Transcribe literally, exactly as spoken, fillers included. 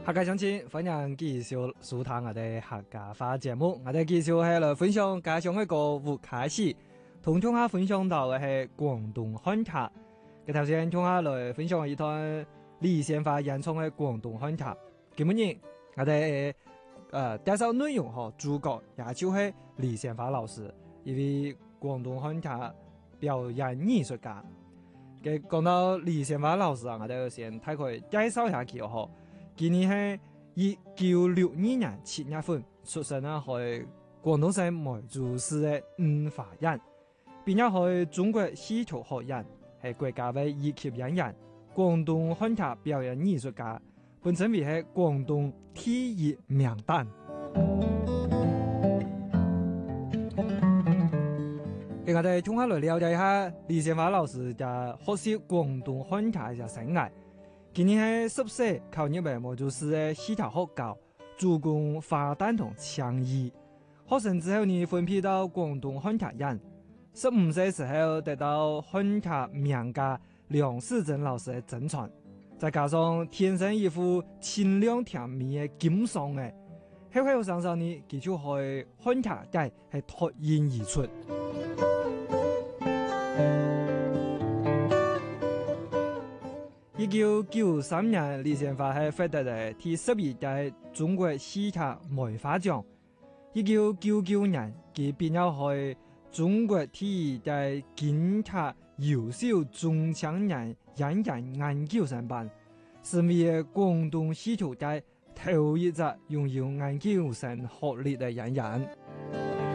客家鄉親，歡迎繼續收聽我哋客家話節目。我哋繼續係來分享家鄉嘅歌舞開始，同鄉下分享到嘅係廣東漢卡。嘅頭先鄉下來分享一段李先發演唱嘅廣東漢卡。今日我哋誒介紹內容嗬，主角也就係李先發老師，一位廣東漢卡表演藝術家。嘅講到李先發老師啊，我哋先大概介紹一下佢嗬。今年係一九六二年七月份出生啊，喺廣東省梅州市嘅五華人，並且係中國戲曲學院，係國家嘅一級演員，廣東漢卡表演藝術家，本稱為係廣東第一名旦。給我哋從下來了解一下李先發老師嘅學習廣東漢卡嘅生涯。今年係十歲考入嚟梅州市嘅戲劇學校，主攻花旦同창의。學成之後呢，分配到廣東漢卡院。十五歲時候得到漢卡名家梁世珍老師嘅真傳，再加上天生一副清亮甜美嘅金嗓嘅，後後生生呢，佢就喺漢卡界係脫穎而出。一九九三年，李先發係獲得嘅第十二屆中國戲劇梅花獎。一九九九年，佢並要去中國第一屆京劇優秀中青年演員研究生班，是為廣東戲曲界頭一隻擁有研究生學歷嘅演員。